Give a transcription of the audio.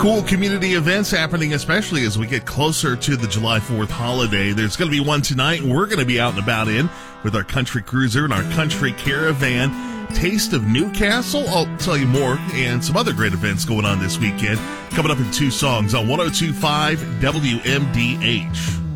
Cool community events happening, especially as we get closer to the July 4th holiday. There's going to be one tonight, and we're going to be out and about in with our country cruiser and our country caravan. Taste of Newcastle, I'll tell you more, and some other great events going on this weekend. Coming up in two songs on 102.5 WMDH.